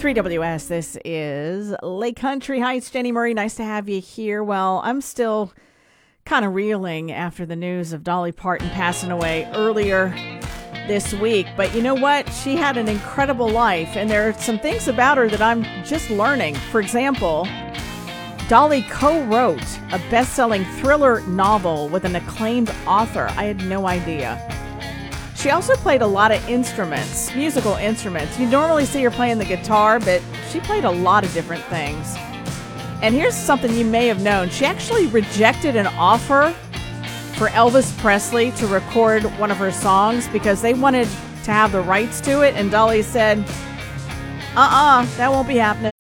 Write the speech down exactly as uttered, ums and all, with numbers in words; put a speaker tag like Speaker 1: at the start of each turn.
Speaker 1: three W S, this is Lake Country Heights. Jenny Murray, nice to have you here. Well, I'm still kind of reeling after the news of Dolly Parton passing away earlier this week. But you know what? She had an incredible life, and there are some things about her that I'm just learning. For example, Dolly co-wrote a best-selling thriller novel with an acclaimed author. I had no idea. She also played a lot of instruments, musical instruments. You normally see her playing the guitar, but she played a lot of different things. And here's something you may have known. She actually rejected an offer for Elvis Presley to record one of her songs because they wanted to have the rights to it. And Dolly said, uh-uh, that won't be happening.